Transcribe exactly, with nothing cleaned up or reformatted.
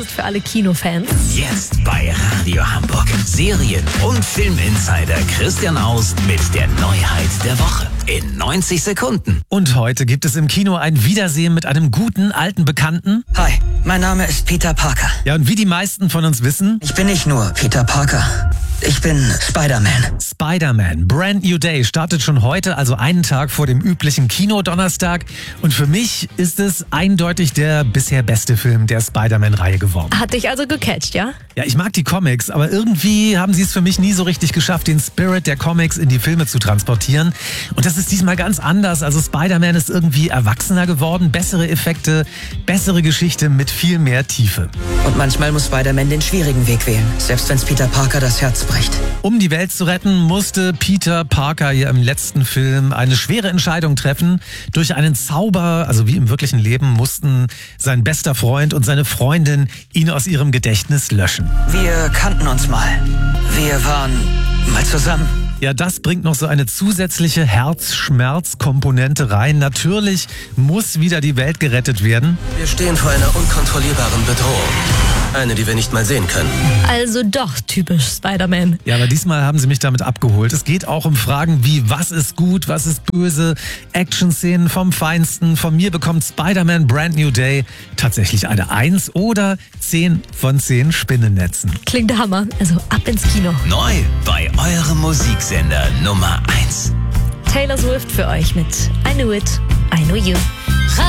ist für alle Kinofans. Jetzt bei Radio Hamburg. Serien- und Filminsider Christian Aust mit der Neuheit der Woche. In neunzig Sekunden. Und heute gibt es im Kino ein Wiedersehen mit einem guten, alten Bekannten. Hi, mein Name ist Peter Parker. Ja, und wie die meisten von uns wissen... Ich bin nicht nur Peter Parker. Ich bin Spider-Man. Spider-Man, Brand New Day, startet schon heute, also einen Tag vor dem üblichen Kino-Donnerstag. Und für mich ist es eindeutig der bisher beste Film der Spider-Man-Reihe geworden. Hat dich also gecatcht, ja? Ja, ich mag die Comics, aber irgendwie haben sie es für mich nie so richtig geschafft, den Spirit der Comics in die Filme zu transportieren. Und das ist diesmal ganz anders. Also Spider-Man ist irgendwie erwachsener geworden, bessere Effekte, bessere Geschichte mit viel mehr Tiefe. Und manchmal muss Spider-Man den schwierigen Weg wählen, selbst wenn es Peter Parker das Herz bricht. Um die Welt zu retten, musste Peter Parker hier im letzten Film eine schwere Entscheidung treffen. Durch einen Zauber, also wie im wirklichen Leben, mussten sein bester Freund und seine Freundin ihn aus ihrem Gedächtnis löschen. Wir kannten uns mal. Wir waren mal zusammen. Ja, das bringt noch so eine zusätzliche Herzschmerzkomponente rein. Natürlich muss wieder die Welt gerettet werden. Wir stehen vor einer unkontrollierbaren Bedrohung. Eine, die wir nicht mal sehen können. Also doch typisch Spider-Man. Ja, aber diesmal haben sie mich damit abgeholt. Es geht auch um Fragen wie, was ist gut, was ist böse, Action-Szenen vom Feinsten. Von mir bekommt Spider-Man Brand New Day tatsächlich eine eins oder zehn von zehn Spinnennetzen. Klingt Hammer. Also ab ins Kino. Neu bei eurem Musiksender Nummer eins. Taylor Swift für euch mit I Knew It, I Know You.